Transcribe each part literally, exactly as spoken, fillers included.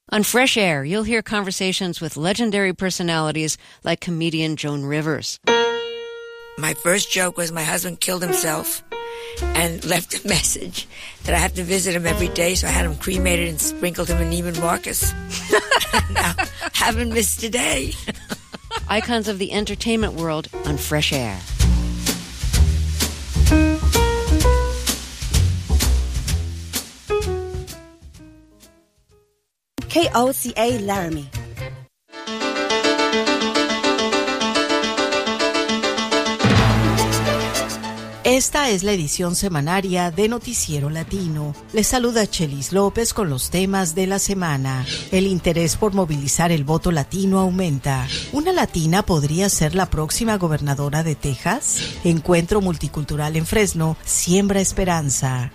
On Fresh Air, you'll hear conversations with legendary personalities like comedian Joan Rivers. My first joke was my husband killed himself and left a message that I have to visit him every day, so I had him cremated and sprinkled him in Neiman Marcus. Now, haven't missed a day. Icons of the entertainment world on Fresh Air. K O C A Laramie. Esta es la edición semanaria de Noticiero Latino. Les saluda Chelis López con los temas de la semana. El interés por movilizar el voto latino aumenta. ¿Una latina podría ser la próxima gobernadora de Texas? Encuentro multicultural en Fresno siembra esperanza.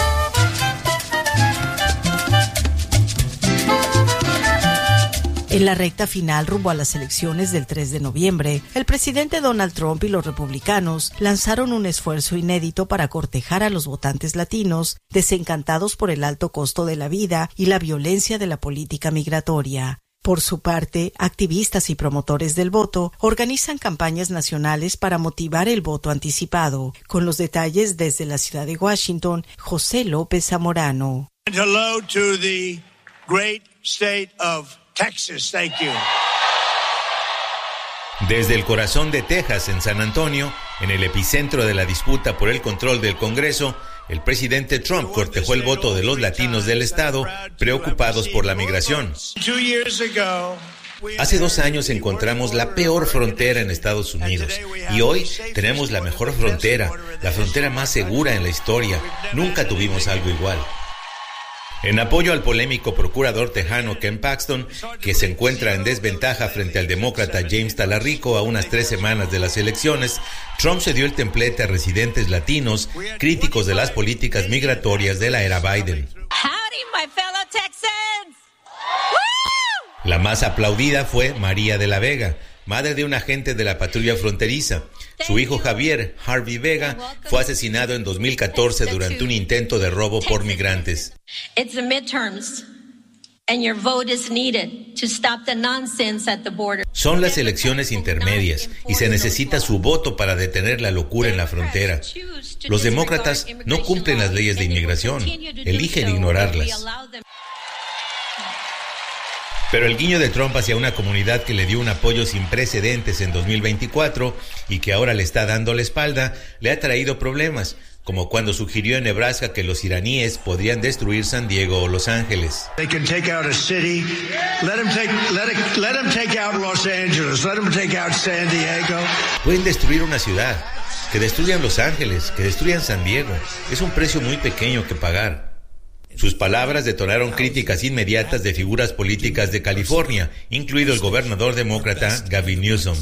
En la recta final rumbo a las elecciones del tres de noviembre, el presidente Donald Trump y los republicanos lanzaron un esfuerzo inédito para cortejar a los votantes latinos desencantados por el alto costo de la vida y la violencia de la política migratoria. Por su parte, activistas y promotores del voto organizan campañas nacionales para motivar el voto anticipado. Con los detalles desde la ciudad de Washington, José López Zamorano. Hello to the great state of Texas, thank you. Desde el corazón de Texas, en San Antonio, en el epicentro de la disputa por el control del Congreso, el presidente Trump cortejó el voto de los latinos del estado preocupados por la migración. Hace dos años encontramos la peor frontera en Estados Unidos y hoy tenemos la mejor frontera, la frontera más segura en la historia. Nunca tuvimos algo igual. En apoyo al polémico procurador tejano Ken Paxton, que se encuentra en desventaja frente al demócrata James Talarico a unas tres semanas de las elecciones, Trump se dio el templete a residentes latinos críticos de las políticas migratorias de la era Biden. Howdy, my fellow Texans. La más aplaudida fue María de la Vega, madre de un agente de la patrulla fronteriza. Su hijo Javier Harvey Vega fue asesinado en dos mil catorce durante un intento de robo por migrantes. It's the midterms, and your vote is needed to stop the nonsense at the border. Son las elecciones intermedias y se necesita su voto para detener la locura en la frontera. Los demócratas no cumplen las leyes de inmigración, eligen ignorarlas. Pero el guiño de Trump hacia una comunidad que le dio un apoyo sin precedentes en dos mil veinticuatro y que ahora le está dando la espalda, le ha traído problemas, como cuando sugirió en Nebraska que los iraníes podrían destruir San Diego o Los Ángeles. They can take out a city. Let them take, let it, let them take out Los Angeles. Let them take out San Diego. Pueden destruir una ciudad. Que destruyan Los Ángeles, que destruyan San Diego. Es un precio muy pequeño que pagar. Sus palabras detonaron críticas inmediatas de figuras políticas de California, incluido el gobernador demócrata Gavin Newsom.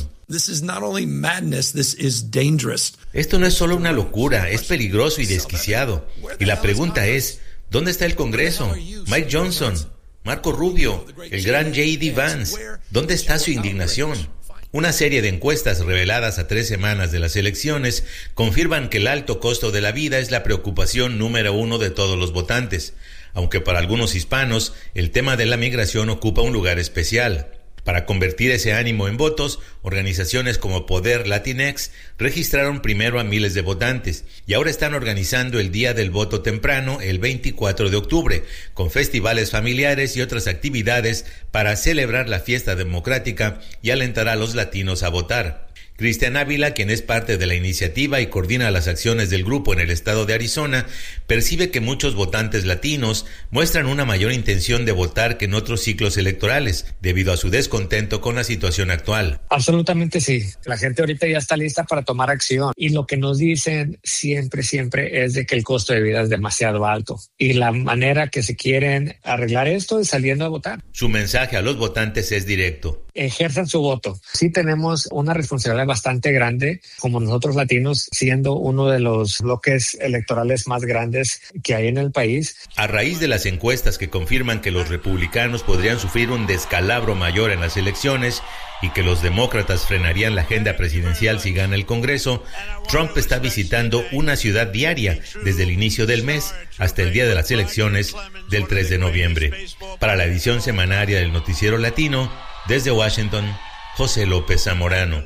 Esto no es solo una locura, es peligroso y desquiciado. Y la pregunta es, ¿dónde está el Congreso? Mike Johnson, Marco Rubio, el gran J D Vance, ¿dónde está su indignación? Una serie de encuestas reveladas a tres semanas de las elecciones confirman que el alto costo de la vida es la preocupación número uno de todos los votantes, aunque para algunos hispanos el tema de la migración ocupa un lugar especial. Para convertir ese ánimo en votos, organizaciones como Poder Latinx registraron primero a miles de votantes y ahora están organizando el Día del Voto Temprano el veinticuatro de octubre, con festivales familiares y otras actividades para celebrar la fiesta democrática y alentar a los latinos a votar. Cristian Ávila, quien es parte de la iniciativa y coordina las acciones del grupo en el estado de Arizona, percibe que muchos votantes latinos muestran una mayor intención de votar que en otros ciclos electorales, debido a su descontento con la situación actual. Absolutamente sí. La gente ahorita ya está lista para tomar acción y lo que nos dicen siempre, siempre es de que el costo de vida es demasiado alto y la manera que se quieren arreglar esto es saliendo a votar. Su mensaje a los votantes es directo. Ejerzan su voto. Sí tenemos una responsabilidad bastante grande, como nosotros latinos, siendo uno de los bloques electorales más grandes que hay en el país. A raíz de las encuestas que confirman que los republicanos podrían sufrir un descalabro mayor en las elecciones y que los demócratas frenarían la agenda presidencial si gana el Congreso, Trump está visitando una ciudad diaria desde el inicio del mes hasta el día de las elecciones del tres de noviembre. Para la edición semanaria del Noticiero Latino, desde Washington, José López Zamorano.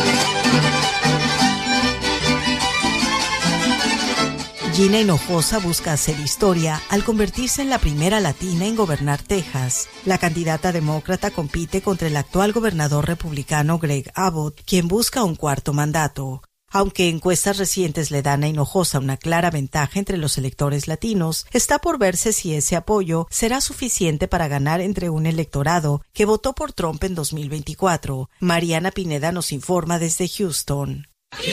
Gina Hinojosa busca hacer historia al convertirse en la primera latina en gobernar Texas. La candidata demócrata compite contra el actual gobernador republicano Greg Abbott, quien busca un cuarto mandato. Aunque encuestas recientes le dan a Hinojosa una clara ventaja entre los electores latinos, está por verse si ese apoyo será suficiente para ganar entre un electorado que votó por Trump en dos mil veinticuatro. Mariana Pineda nos informa desde Houston.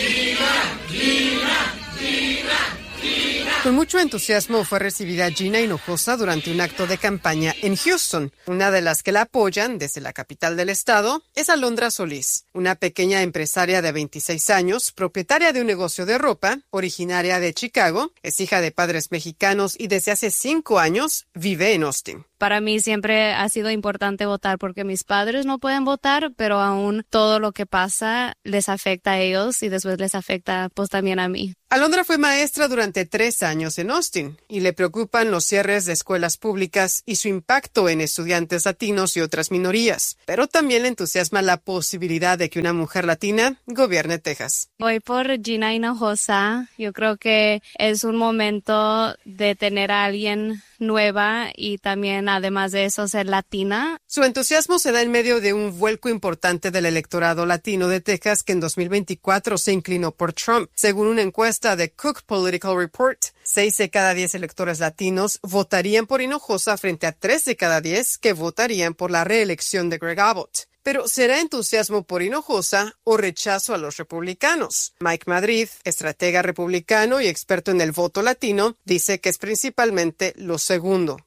Con mucho entusiasmo fue recibida Gina Hinojosa durante un acto de campaña en Houston. Una de las que la apoyan desde la capital del estado es Alondra Solís, una pequeña empresaria de veintiséis años, propietaria de un negocio de ropa, originaria de Chicago, es hija de padres mexicanos y desde hace cinco años vive en Austin. Para mí siempre ha sido importante votar porque mis padres no pueden votar, pero aún todo lo que pasa les afecta a ellos y después les afecta pues también a mí. Alondra fue maestra durante tres años en Austin y le preocupan los cierres de escuelas públicas y su impacto en estudiantes latinos y otras minorías, pero también le entusiasma la posibilidad de que una mujer latina gobierne Texas. Voy por Gina Hinojosa. Yo creo que es un momento de tener a alguien nueva y también, además de eso, ser latina. Su entusiasmo se da en medio de un vuelco importante del electorado latino de Texas que en dos mil veinticuatro se inclinó por Trump. Según una encuesta de Cook Political Report, seis de cada diez electores latinos votarían por Hinojosa frente a tres de cada diez que votarían por la reelección de Greg Abbott. Pero ¿será entusiasmo por Hinojosa o rechazo a los republicanos? Mike Madrid, estratega republicano y experto en el voto latino, dice que es principalmente lo segundo.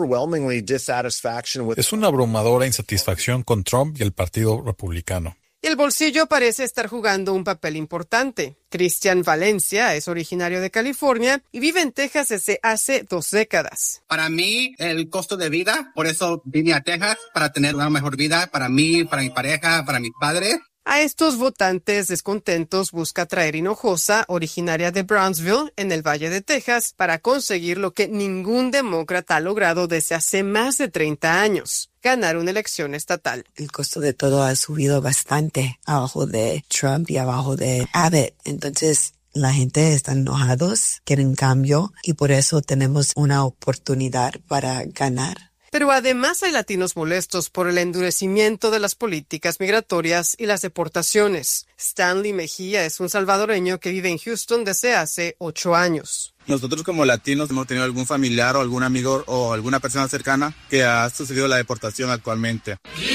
Es una abrumadora insatisfacción con Trump y el Partido Republicano. Y el bolsillo parece estar jugando un papel importante. Cristian Valencia es originario de California y vive en Texas desde hace dos décadas. Para mí, el costo de vida, por eso vine a Texas, para tener una mejor vida para mí, para mi pareja, para mis padres. A estos votantes descontentos busca traer Hinojosa, originaria de Brownsville, en el Valle de Texas, para conseguir lo que ningún demócrata ha logrado desde hace más de treinta años. Ganar una elección estatal. El costo de todo ha subido bastante abajo de Trump y abajo de Abbott. Entonces, la gente está enojados, quieren cambio y por eso tenemos una oportunidad para ganar. Pero además hay latinos molestos por el endurecimiento de las políticas migratorias y las deportaciones. Stanley Mejía es un salvadoreño que vive en Houston desde hace ocho años. Nosotros como latinos hemos tenido algún familiar o algún amigo o alguna persona cercana que ha sufrido la deportación actualmente.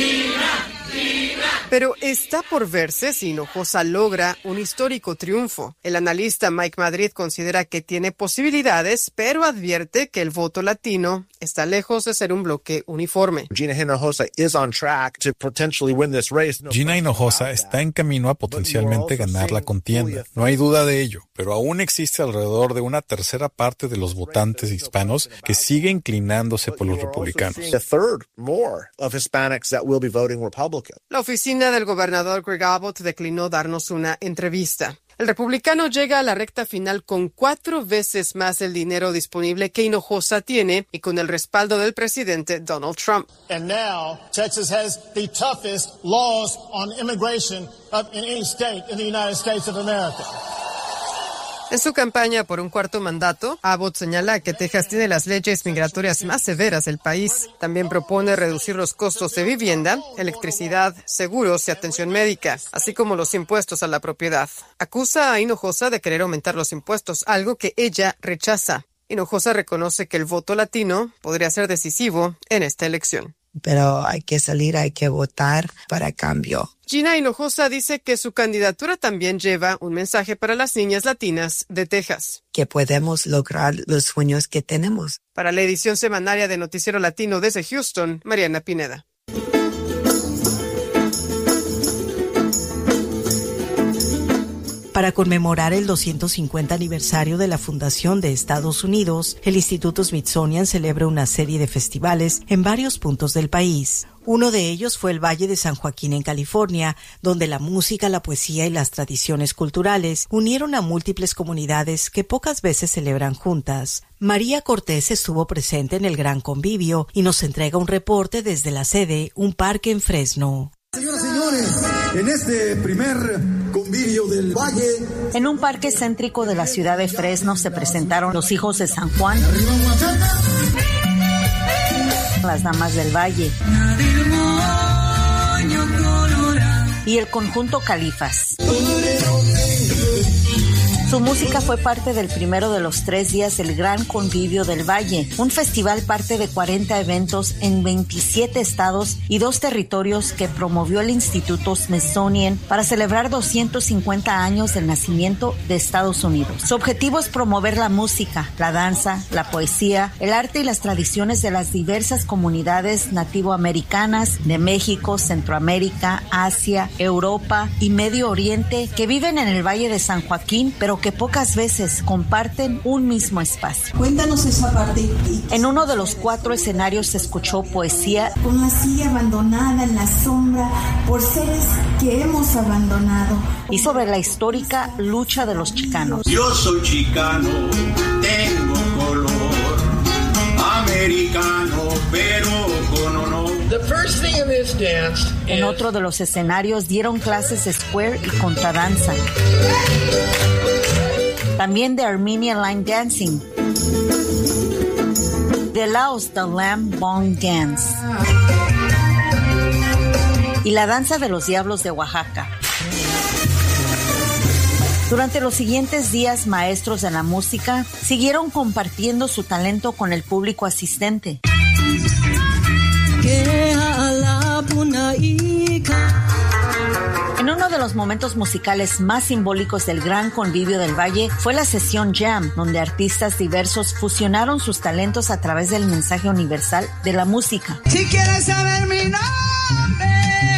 Pero está por verse si Hinojosa logra un histórico triunfo. El analista Mike Madrid considera que tiene posibilidades, pero advierte que el voto latino está lejos de ser un bloque uniforme. Gina Hinojosa está en camino a potencialmente ganar la contienda. No hay duda de ello, pero aún existe alrededor de una tercera parte de los votantes hispanos que sigue inclinándose por los republicanos. La oficina del gobernador Greg Abbott declinó darnos una entrevista. El republicano llega a la recta final con cuatro veces más el dinero disponible que Hinojosa tiene y con el respaldo del presidente Donald Trump. And now, Texas has the toughest laws on immigration of any state in the United States of America. En su campaña por un cuarto mandato, Abbott señala que Texas tiene las leyes migratorias más severas del país. También propone reducir los costos de vivienda, electricidad, seguros y atención médica, así como los impuestos a la propiedad. Acusa a Hinojosa de querer aumentar los impuestos, algo que ella rechaza. Hinojosa reconoce que el voto latino podría ser decisivo en esta elección. Pero hay que salir, hay que votar para cambio. Gina Hinojosa dice que su candidatura también lleva un mensaje para las niñas latinas de Texas. Que podemos lograr los sueños que tenemos. Para la edición semanaria de Noticiero Latino desde Houston, Mariana Pineda. Para conmemorar el doscientos cincuenta aniversario de la fundación de Estados Unidos, el Instituto Smithsonian celebra una serie de festivales en varios puntos del país. Uno de ellos fue el Valle de San Joaquín en California, donde la música, la poesía y las tradiciones culturales unieron a múltiples comunidades que pocas veces celebran juntas. María Cortés estuvo presente en el gran convivio y nos entrega un reporte desde la sede, un parque en Fresno. Señoras y señores, en este primer convivio del Valle, en un parque céntrico de la ciudad de Fresno se presentaron los hijos de San Juan, las damas del Valle y el conjunto Califas. Su música fue parte del primero de los tres días del Gran Convivio del Valle, un festival parte de cuarenta eventos en veintisiete estados y dos territorios que promovió el Instituto Smithsonian para celebrar doscientos cincuenta años del nacimiento de Estados Unidos. Su objetivo es promover la música, la danza, la poesía, el arte y las tradiciones de las diversas comunidades nativoamericanas de México, Centroamérica, Asia, Europa y Medio Oriente que viven en el Valle de San Joaquín, pero que pocas veces comparten un mismo espacio. Cuéntanos esa parte. En uno de los cuatro escenarios se escuchó poesía. Con la silla abandonada en la sombra por seres que hemos abandonado. Y sobre la histórica lucha de los chicanos. Yo soy chicano, tengo color, americano, pero con honor. The first thing in this dance en otro de los escenarios dieron clases de square y contradanza. También de Armenian Line Dancing, de Laos the Lamb Bong Dance y la danza de los diablos de Oaxaca. Durante los siguientes días, maestros de la música siguieron compartiendo su talento con el público asistente. En uno de los momentos musicales más simbólicos del Gran Convivio del Valle fue la sesión Jam, donde artistas diversos fusionaron sus talentos a través del mensaje universal de la música. Si quieres saber mi nombre.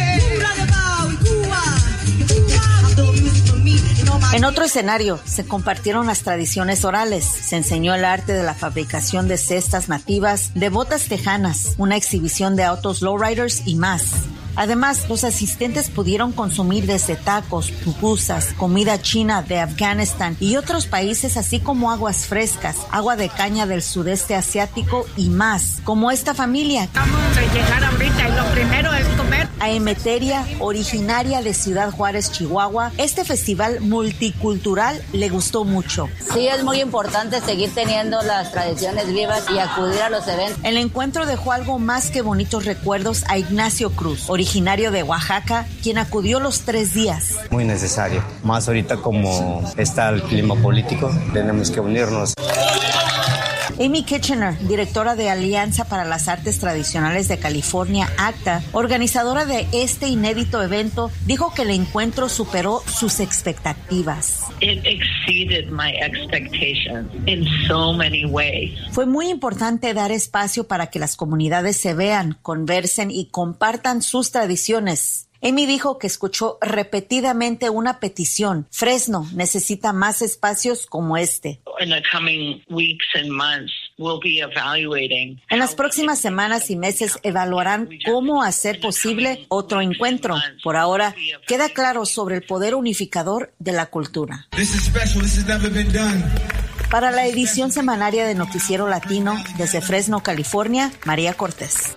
En otro escenario se compartieron las tradiciones orales, se enseñó el arte de la fabricación de cestas nativas, de botas tejanas, una exhibición de autos lowriders y más. Además, los asistentes pudieron consumir desde tacos, pupusas, comida china de Afganistán y otros países, así como aguas frescas, agua de caña del sudeste asiático y más, como esta familia. Vamos a llegar ahorita y lo primero es comer. A Emeteria, originaria de Ciudad Juárez, Chihuahua, este festival multicultural le gustó mucho. Sí, es muy importante seguir teniendo las tradiciones vivas y acudir a los eventos. El encuentro dejó algo más que bonitos recuerdos a Ignacio Cruz, originario de Oaxaca, quien acudió los tres días. Muy necesario, más ahorita como está el clima político, tenemos que unirnos. Amy Kitchener, directora de Alianza para las Artes Tradicionales de California, ACTA, organizadora de este inédito evento, dijo que el encuentro superó sus expectativas. It exceeded my expectations in so many ways. Fue muy importante dar espacio para que las comunidades se vean, conversen y compartan sus tradiciones. Amy dijo que escuchó repetidamente una petición. Fresno necesita más espacios como este. In the coming weeks and months, we'll be evaluating. En las próximas semanas y meses evaluarán cómo hacer posible otro encuentro. Por ahora, queda claro sobre el poder unificador de la cultura. This is special. This has never been done. Para la edición semanaria de Noticiero Latino, desde Fresno, California, María Cortés.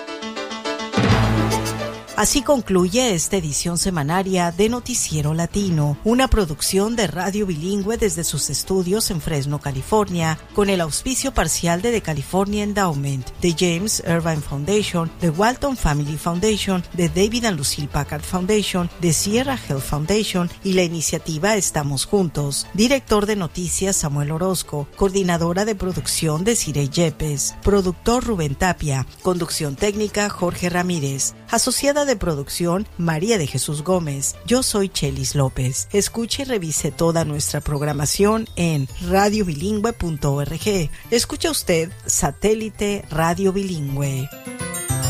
Así concluye esta edición semanaria de Noticiero Latino, una producción de Radio Bilingüe desde sus estudios en Fresno, California, con el auspicio parcial de The California Endowment, de James Irvine Foundation, de Walton Family Foundation, de David and Lucille Packard Foundation, de Sierra Health Foundation y la iniciativa Estamos Juntos. Director de noticias Samuel Orozco, coordinadora de producción Desiree Yepes, productor Rubén Tapia, conducción técnica Jorge Ramírez, asociada de producción María de Jesús Gómez. Yo soy Chelis López. Escuche y revise toda nuestra programación en radio bilingüe punto org. Escucha usted Satélite Radio Bilingüe.